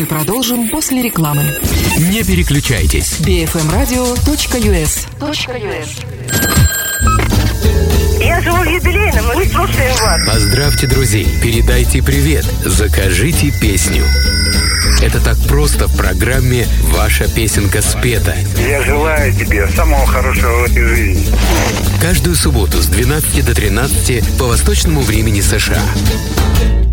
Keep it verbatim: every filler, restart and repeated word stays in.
Мы продолжим после рекламы. Не переключайтесь. би эф эм радио точка ю эс. Я живу в юбилейном, мы слушаем вас. Поздравьте друзей, передайте привет, закажите песню. Это так просто в программе «Ваша песенка спета». Я желаю тебе самого хорошего в этой жизни. Каждую субботу с двенадцати до тринадцати по восточному времени США.